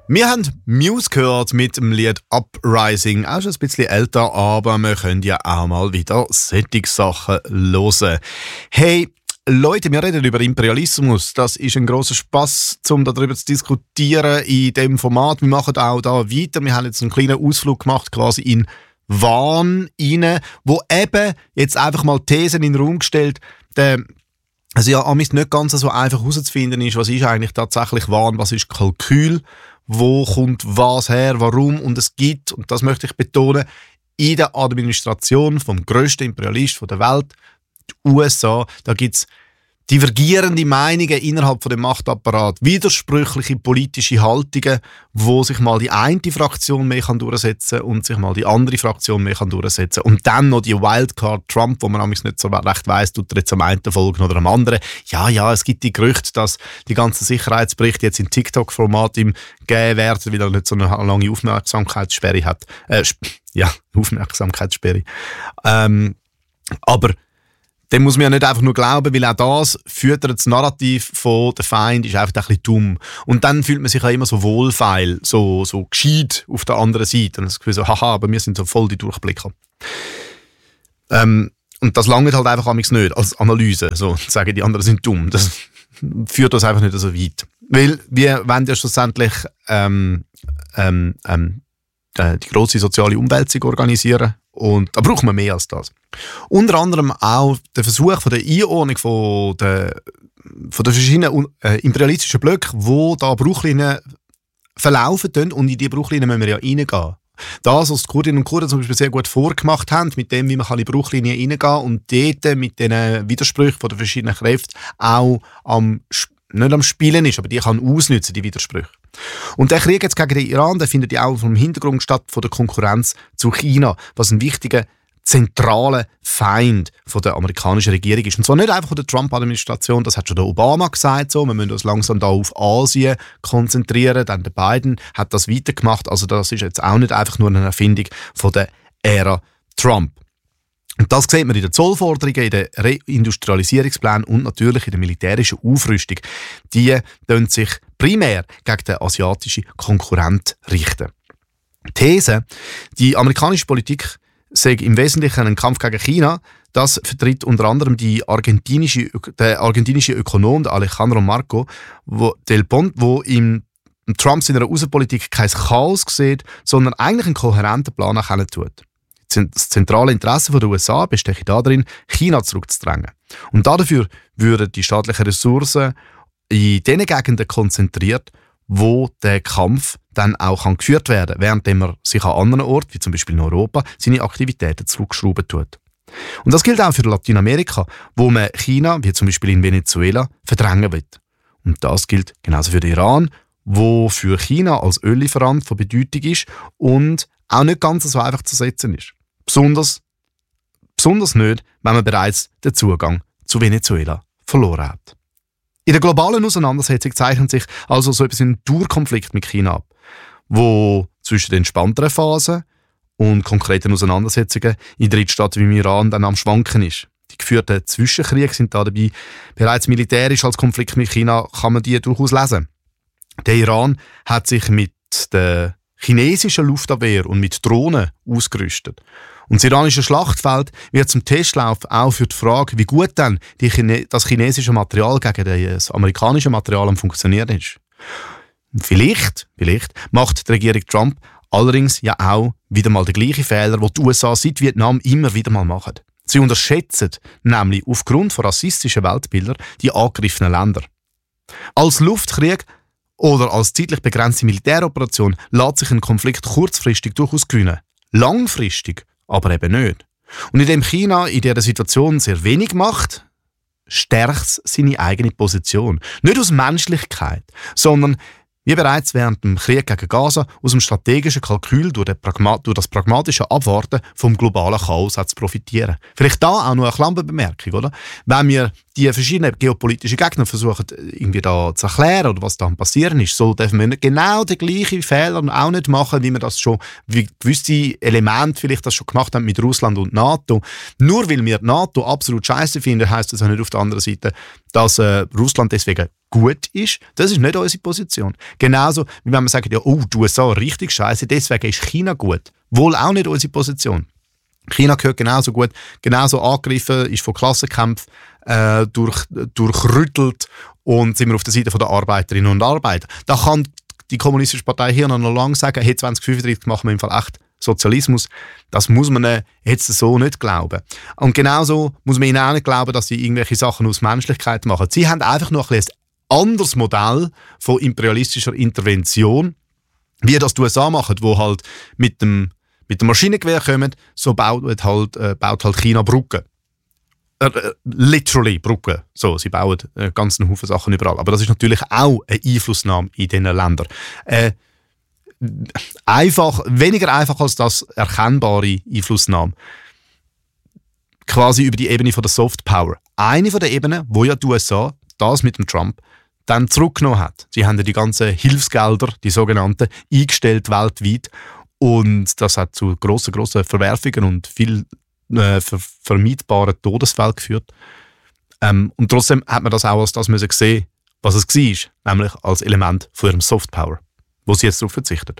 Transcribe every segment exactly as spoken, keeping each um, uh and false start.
Wir haben Muse gehört mit dem Lied Uprising. Auch schon ein bisschen älter, aber wir können ja auch mal wieder solche Sachen hören. Hey, Leute, wir reden über Imperialismus. Das ist ein grosser Spass, um darüber zu diskutieren in diesem Format. Wir machen auch da weiter. Wir haben jetzt einen kleinen Ausflug gemacht, quasi in Wahn rein, wo eben jetzt einfach mal Thesen in den Raum gestellt, der also ja, amigs nicht ganz so einfach herauszufinden ist, was ist eigentlich tatsächlich Wahn, was ist Kalkül, wo kommt was her, warum. Und es gibt, und das möchte ich betonen, in der Administration vom grössten Imperialist der Welt, die U S A, da gibt es divergierende Meinungen innerhalb von dem Machtapparat, widersprüchliche politische Haltungen, wo sich mal die eine Fraktion mehr kann durchsetzen und sich mal die andere Fraktion mehr kann durchsetzen. Und dann noch die Wildcard Trump, wo man amigs nicht so recht weiss, tut er jetzt am einen folgen oder am anderen. Ja, ja, es gibt die Gerüchte, dass die ganzen Sicherheitsberichte jetzt in TikTok-Format ihm gegeben werden, weil er nicht so eine lange Aufmerksamkeitssperre hat. Äh, ja, Aufmerksamkeitssperre. Ähm, aber dem muss man ja nicht einfach nur glauben, weil auch das füttert das Narrativ von der Feind ist einfach ein bisschen dumm. Und dann fühlt man sich ja immer so wohlfeil, so, so gescheit auf der anderen Seite. Und das Gefühl so, haha, aber wir sind so voll die Durchblicker. Ähm, und das langt halt einfach amigs nicht als Analyse. So, zu sagen, die anderen sind dumm. Das führt uns einfach nicht so weit. Weil wir wollen ja schlussendlich ähm, ähm, ähm, die grosse soziale Umwälzung organisieren. Und da braucht man mehr als das. Unter anderem auch der Versuch von der Einordnung von der, von der verschiedenen äh, imperialistischen Blöcke, wo da Bruchlinien verlaufen können, und in diese Bruchlinien müssen wir ja reingehen. Das, was die Kurdinnen und Kurden zum Beispiel sehr gut vorgemacht haben, mit dem, wie man in die Bruchlinien reingehen und dort mit den Widersprüchen von den verschiedenen Kräften auch am, nicht am Spielen ist, aber die kann ausnutzen, die Widersprüche. Und der Krieg jetzt gegen den Iran, der findet ja auch vom Hintergrund statt von der Konkurrenz zu China, was ein wichtiger zentraler Feind von der amerikanischen Regierung ist. Und zwar nicht einfach von der Trump-Administration, das hat schon der Obama gesagt, so, wir müssen uns langsam da auf Asien konzentrieren, dann der Biden hat das weitergemacht, also das ist jetzt auch nicht einfach nur eine Erfindung von der Ära Trump. Und das sieht man in den Zollforderungen, in den Reindustrialisierungsplänen und natürlich in der militärischen Aufrüstung. Die richten sich primär gegen den asiatischen Konkurrent richten. These, die amerikanische Politik sei im Wesentlichen ein Kampf gegen China, das vertritt unter anderem die argentinische, der argentinische Ökonom Alejandro Marco wo, del Pont, wo im Trump seiner Außenpolitik kein Chaos sieht, sondern eigentlich einen kohärenten Plan erkennen tut. Das zentrale Interesse der U S A besteht darin, China zurückzudrängen. Und dafür würden die staatlichen Ressourcen in den Gegenden konzentriert, wo der Kampf dann auch kann geführt werden kann, während man sich an anderen Orten, wie zum Beispiel in Europa, seine Aktivitäten zurückschrauben tut. Und das gilt auch für Lateinamerika, wo man China, wie zum Beispiel in Venezuela, verdrängen will. Und das gilt genauso für den Iran, wo für China als Öllieferant von Bedeutung ist und auch nicht ganz so einfach zu setzen ist. Besonders, besonders nicht, wenn man bereits den Zugang zu Venezuela verloren hat. In der globalen Auseinandersetzung zeichnet sich also so etwas ein Dauerkonflikt mit China ab, wo zwischen den entspannteren Phasen und konkreten Auseinandersetzungen in Drittstaaten wie im Iran dann am Schwanken ist. Die geführten Zwischenkriege sind da dabei. Bereits militärisch als Konflikt mit China kann man die durchaus lesen. Der Iran hat sich mit der chinesischen Luftabwehr und mit Drohnen ausgerüstet. Und das iranische Schlachtfeld wird zum Testlauf auch für die Frage, wie gut dann die Chine- das chinesische Material gegen das amerikanische Material am Funktionieren ist. Und vielleicht, vielleicht macht die Regierung Trump allerdings ja auch wieder mal den gleichen Fehler, den die U S A seit Vietnam immer wieder mal machen. Sie unterschätzen nämlich aufgrund von rassistischen Weltbildern die angegriffenen Länder. Als Luftkrieg oder als zeitlich begrenzte Militäroperation lässt sich ein Konflikt kurzfristig durchaus gewinnen. Langfristig aber eben nicht. Und indem China in dieser Situation sehr wenig macht, stärkt es seine eigene Position. Nicht aus Menschlichkeit, sondern wie bereits während dem Krieg gegen Gaza aus dem strategischen Kalkül durch, Pragma- durch das pragmatische Abwarten vom globalen Chaos zu profitieren. Vielleicht da auch noch eine Klammerbemerkung, oder? Wenn wir die verschiedenen geopolitischen Gegner versuchen, irgendwie da zu erklären oder was da am passieren ist, so dürfen wir genau den gleichen Fehler auch nicht machen, wie wir das schon, wie gewisse Elemente vielleicht das schon gemacht haben mit Russland und NATO. Nur weil wir NATO absolut scheiße finden, heisst das auch nicht auf der anderen Seite, dass äh, Russland deswegen gut ist. Das ist nicht unsere Position. Genauso, wie wenn man sagt, ja, oh, die U S A richtig scheiße, deswegen ist China gut. Wohl auch nicht unsere Position. China gehört genauso gut, genauso angegriffen, ist von Klassenkämpfen äh, durch, durchrüttelt und sind wir auf der Seite der Arbeiterinnen und Arbeiter. Da kann die Kommunistische Partei hier noch lange sagen, hey, zwanzig fünfunddreißig machen wir im Fall echt Sozialismus. Das muss man jetzt so nicht glauben. Und genauso muss man ihnen auch nicht glauben, dass sie irgendwelche Sachen aus Menschlichkeit machen. Sie haben einfach noch ein anderes Modell von imperialistischer Intervention, wie das die U S A machen, wo halt mit dem, mit dem Maschinengewehr kommen, so baut halt, äh, baut halt China Brücken. Äh, literally Brücken. So, sie bauen äh, ganz einen Haufen Sachen überall. Aber das ist natürlich auch eine Einflussnahme in diesen Ländern. Äh, einfach, weniger einfach als das erkennbare Einflussnahme. Quasi über die Ebene von der Soft Power. Eine von den Ebenen, wo ja die U S A das mit dem Trump dann zurückgenommen hat. Sie haben ja die ganzen Hilfsgelder, die sogenannten, eingestellt weltweit. Und das hat zu grossen, grossen Verwerfungen und viel äh, ver vermeidbaren Todesfällen geführt. Ähm, und trotzdem hat man das auch als das müssen sehen, was es war, nämlich als Element von ihrem Soft Power, wo sie jetzt darauf verzichtet.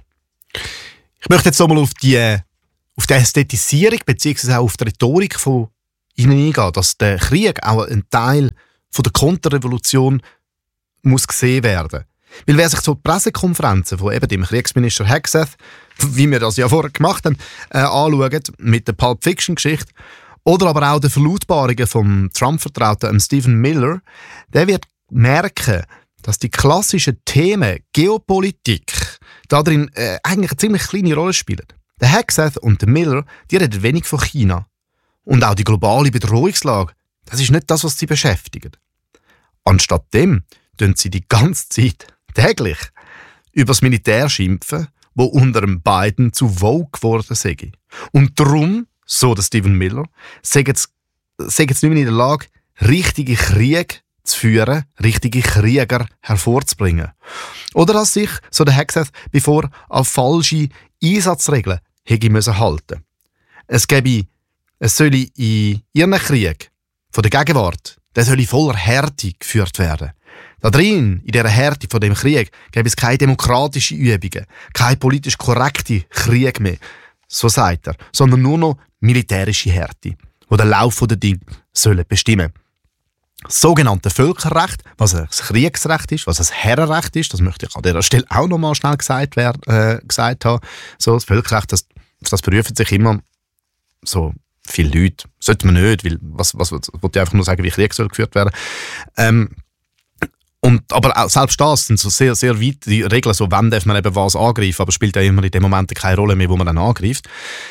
Ich möchte jetzt nochmal auf die, auf die Ästhetisierung bzw. auch auf die Rhetorik von ihnen eingehen, dass der Krieg auch ein Teil von der Konterrevolution muss gesehen werden. Weil wer sich so die Pressekonferenzen von eben dem Kriegsminister Hegseth, wie wir das ja vorher gemacht haben, äh, anschaut, mit der Pulp Fiction Geschichte, oder aber auch den Verlautbarungen vom Trump-Vertrauten Stephen Miller, der wird merken, dass die klassischen Themen Geopolitik darin äh, eigentlich eine ziemlich kleine Rolle spielen. Der Hegseth und der Miller, die reden wenig von China. Und auch die globale Bedrohungslage, das ist nicht das, was sie beschäftigt. Anstatt dem tun sie die ganze Zeit täglich über das Militär schimpfen, wo unter dem Biden zu Vogue geworden sei. Und darum, so der Stephen Miller, sagen sie nicht mehr in der Lage, richtige Kriege zu führen, richtige Krieger hervorzubringen. Oder dass sich, so der Hegseth, bevor an falsche Einsatzregeln hätte müssen halten. Es gäbe, es solle in ihren Krieg von der Gegenwart, der solle voller Härte geführt werden. Da drin, in dieser Härte von dem Krieg, gäbe es keine demokratischen Übungen, keine politisch korrekte Krieg mehr, so sagt er, sondern nur noch militärische Härte, die den Lauf der Dinge sollen bestimmen. Das sogenannte Völkerrecht, was ein Kriegsrecht ist, was ein Herrenrecht ist, das möchte ich an dieser Stelle auch noch mal schnell gesagt, werden, äh, gesagt haben. So, das Völkerrecht, das, das berufen sich immer so viele Leute. Sollte man nicht, weil was, was, was wollte ich einfach nur sagen, wie Krieg soll geführt werden. Ähm, und, aber auch selbst das sind so sehr, sehr weit die Regeln, so wann darf man eben was angreifen, aber spielt ja immer in dem Moment keine Rolle mehr, wo man dann angreift.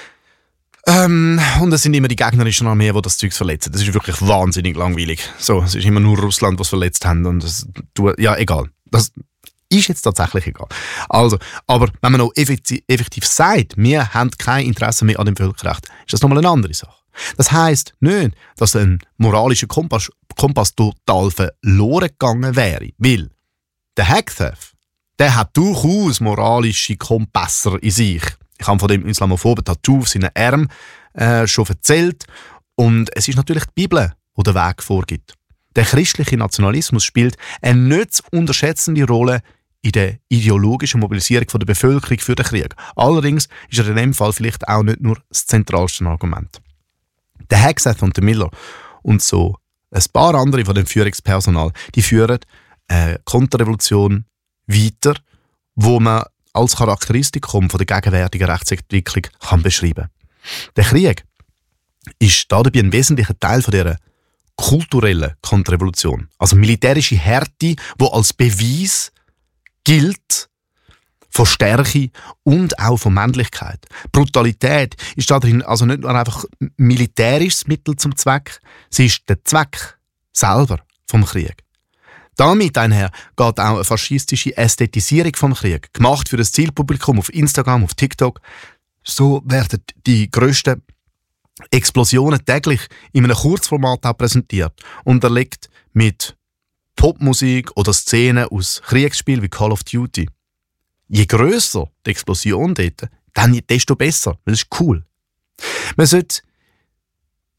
Ähm, und es sind immer die gegnerischen Armeen, die das Zeug verletzen. Das ist wirklich wahnsinnig langweilig. So, es ist immer nur Russland, was verletzt haben. Und das, ja, egal. Das ist jetzt tatsächlich egal. Also, aber wenn man noch effektiv, effektiv sagt, wir haben kein Interesse mehr an dem Völkerrecht, ist das nochmal eine andere Sache. Das heisst nicht, dass ein moralischer Kompass, Kompass total verloren gegangen wäre. Weil der Hegseth, der hat durchaus moralische Kompasser in sich. Ich habe von dem islamophoben Tattoo auf seinen Arm äh, schon erzählt. Und es ist natürlich die Bibel, die den Weg vorgibt. Der christliche Nationalismus spielt eine nicht zu unterschätzende Rolle in der ideologischen Mobilisierung der Bevölkerung für den Krieg. Allerdings ist er in dem Fall vielleicht auch nicht nur das zentralste Argument. Der Hegseth und der Miller und so ein paar andere von dem Führungspersonal, die führen eine Konterrevolution weiter, wo man als Charakteristikum von der gegenwärtigen Rechtsentwicklung kann beschreiben. Der Krieg ist dabei ein wesentlicher Teil von dieser kulturellen Konterrevolution. Also militärische Härte, die als Beweis gilt von Stärke und auch von Männlichkeit. Brutalität ist darin also nicht nur einfach militärisches Mittel zum Zweck, sie ist der Zweck selber vom Krieg. Damit einher geht auch eine faschistische Ästhetisierung vom Krieg, gemacht für das Zielpublikum auf Instagram, auf TikTok. So werden die grössten Explosionen täglich in einem Kurzformat auch präsentiert, unterlegt mit Popmusik oder Szenen aus Kriegsspielen wie Call of Duty. Je grösser die Explosion dort, dann desto besser, weil es ist cool. Man sollte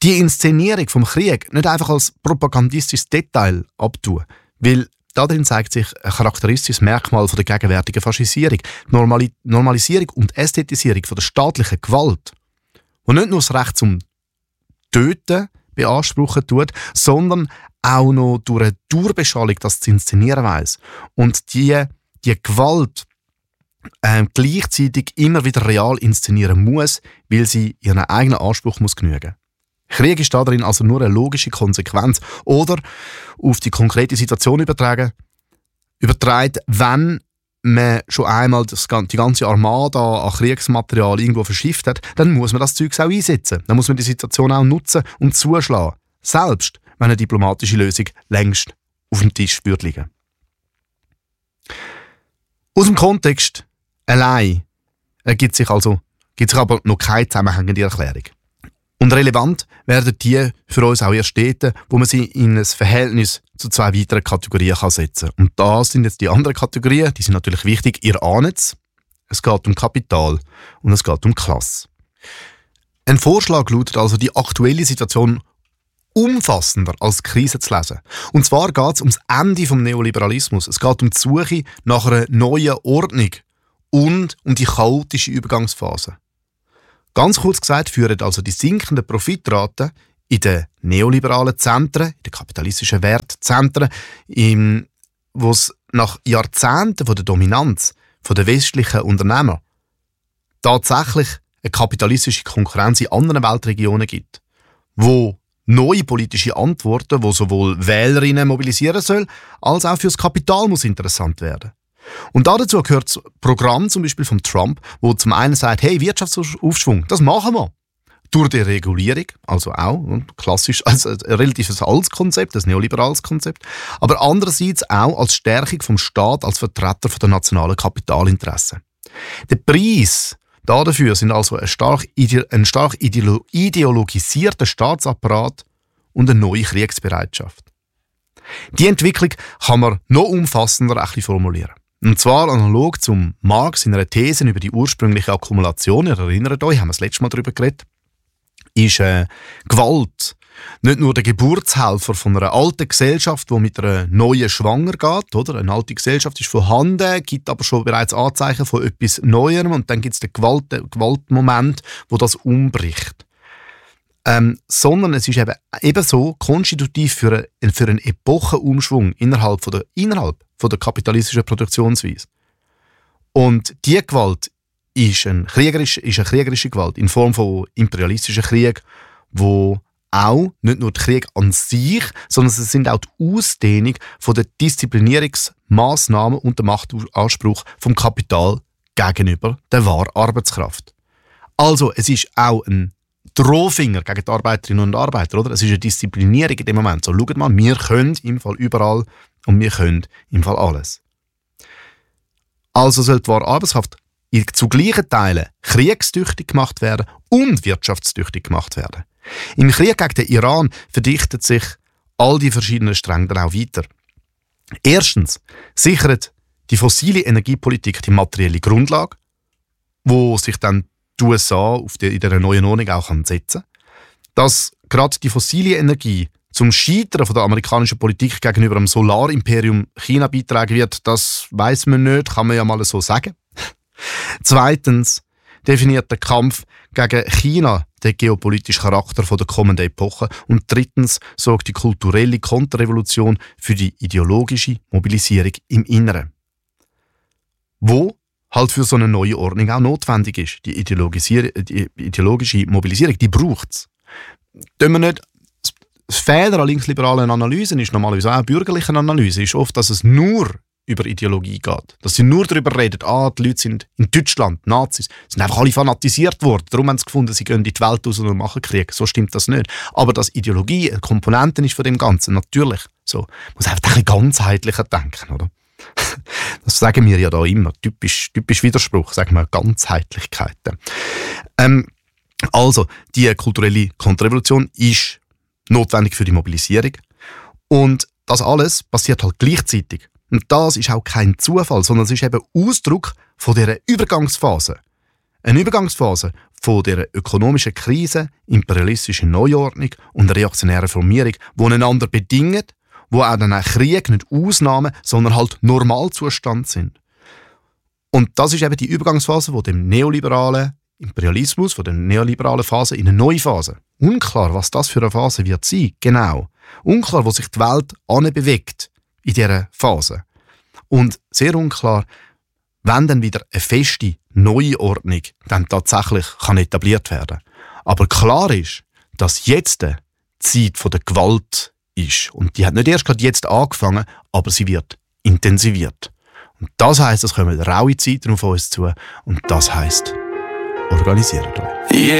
die Inszenierung vom Krieg nicht einfach als propagandistisches Detail abtun, weil darin zeigt sich ein charakteristisches Merkmal von der gegenwärtigen Faschisierung, die Normali- Normalisierung und Ästhetisierung von der staatlichen Gewalt, die nicht nur das Recht zum Töten beanspruchen tut, sondern auch noch durch eine Dauerbeschallung das zu inszenieren weiss. Und die, die Gewalt äh, gleichzeitig immer wieder real inszenieren muss, weil sie ihren eigenen Anspruch muss genügen. Krieg ist darin also nur eine logische Konsequenz. Oder auf die konkrete Situation übertragen, übertragen, wenn man schon einmal das, die ganze Armada an Kriegsmaterial irgendwo verschifft hat, dann muss man das Zeug auch einsetzen. Dann muss man die Situation auch nutzen und zuschlagen. Selbst wenn eine diplomatische Lösung längst auf dem Tisch würde liegen. Aus dem Kontext allein ergibt sich also gibt sich aber noch keine zusammenhängende Erklärung. Und relevant werden die für uns auch erst dort, wo man sie in ein Verhältnis zu zwei weiteren Kategorien kann setzen kann. Und das sind jetzt die anderen Kategorien, die sind natürlich wichtig. Ihr ahnt es. Es geht um Kapital und es geht um Klasse. Ein Vorschlag lautet also, die aktuelle Situation umfassender als Krise zu lesen. Und zwar geht es um das Ende vom Neoliberalismus. Es geht um die Suche nach einer neuen Ordnung und um die chaotische Übergangsphase. Ganz kurz gesagt führen also die sinkenden Profitraten in den neoliberalen Zentren, in den kapitalistischen Wertzentren, wo es nach Jahrzehnten von der Dominanz der westlichen Unternehmer tatsächlich eine kapitalistische Konkurrenz in anderen Weltregionen gibt, wo neue politische Antworten, die sowohl Wählerinnen mobilisieren soll, als auch für das Kapital muss interessant werden. Und dazu gehört das Programm zum Beispiel von Trump, wo zum einen sagt, hey, Wirtschaftsaufschwung, das machen wir. Durch die Regulierung, also auch klassisch, also ein relativ altes Konzept, ein neoliberales Konzept, aber andererseits auch als Stärkung vom Staat als Vertreter der nationalen Kapitalinteressen. Der Preis dafür sind also ein stark, ein stark ideologisierter Staatsapparat und eine neue Kriegsbereitschaft. Die Entwicklung kann man noch umfassender ein bisschen formulieren. Und zwar analog zum Marx in einer These über die ursprüngliche Akkumulation, ihr erinnert euch, haben wir das letzte Mal darüber geredet, ist äh, Gewalt nicht nur der Geburtshelfer von einer alten Gesellschaft, die mit einer neuen schwanger geht, oder? Eine alte Gesellschaft ist vorhanden, gibt aber schon bereits Anzeichen von etwas Neuem und dann gibt es den Gewalt, den Gewaltmoment, wo das umbricht. Ähm, sondern es ist eben ebenso konstitutiv für, ein, für einen Epochenumschwung innerhalb von der, innerhalb von der kapitalistischen Produktionsweise. Und diese Gewalt ist, ein kriegerisch, ist eine kriegerische Gewalt in Form von imperialistischen Krieg, wo auch nicht nur der Krieg an sich, sondern es sind auch die Ausdehnung von der Disziplinierungsmaßnahmen und der Machtanspruch vom Kapital gegenüber der wahren Arbeitskraft. Also es ist auch ein Drohfinger gegen die Arbeiterinnen und Arbeiter, oder? Es ist eine Disziplinierung in dem Moment. So, schaut mal, wir können im Fall überall und wir können im Fall alles. Also soll die wahre Arbeitskraft zu gleichen Teilen kriegstüchtig gemacht werden und wirtschaftstüchtig gemacht werden. Im Krieg gegen den Iran verdichten sich all die verschiedenen Stränge dann auch weiter. Erstens sichert die fossile Energiepolitik die materielle Grundlage, wo sich dann die U S A auf die, in dieser neuen Ordnung auch setzen kann. Dass gerade die fossile Energie zum Scheitern von der amerikanischen Politik gegenüber dem Solarimperium China beitragen wird, das weiss man nicht, kann man ja mal so sagen. Zweitens definiert der Kampf gegen China den geopolitischen Charakter der kommenden Epoche. Und drittens sorgt die kulturelle Konterrevolution für die ideologische Mobilisierung im Inneren. Wo halt für so eine neue Ordnung auch notwendig ist. Die, die ideologische Mobilisierung, die braucht es. Das Fehler an linksliberalen Analysen ist normalerweise auch eine bürgerliche Analyse, ist oft, dass es nur über Ideologie geht. Dass sie nur darüber reden, ah, die Leute sind in Deutschland, Nazis, sind einfach alle fanatisiert worden. Darum haben sie gefunden, sie gehen in die Welt raus und machen Krieg. So stimmt das nicht. Aber dass Ideologie eine Komponente ist von dem Ganzen, natürlich. So, man muss einfach ein bisschen ganzheitlicher denken, oder? Das sagen wir ja da immer. Typisch, typisch Widerspruch, sagen wir Ganzheitlichkeiten. Ähm, also, die kulturelle Konterrevolution ist notwendig für die Mobilisierung. Und das alles passiert halt gleichzeitig. Und das ist auch kein Zufall, sondern es ist eben Ausdruck von dieser Übergangsphase. Eine Übergangsphase von der ökonomischen Krise, imperialistischen Neuordnung und reaktionären Formierung, die einander bedingen, wo auch dann auch Krieg nicht Ausnahmen, sondern halt Normalzustand sind. Und das ist eben die Übergangsphase von dem neoliberalen Imperialismus, von der neoliberalen Phase in eine neue Phase. Unklar, was das für eine Phase wird sein, genau. Unklar, wo sich die Welt anbewegt in dieser Phase. Und sehr unklar, wenn dann wieder eine feste neue Ordnung dann tatsächlich kann etabliert werden. Aber klar ist, dass jetzt die Zeit der Gewalt ist. Und die hat nicht erst gerade jetzt angefangen, aber sie wird intensiviert. Und das heisst, es kommen raue Zeiten auf uns zu. Und das heisst, organisiert euch. Yeah.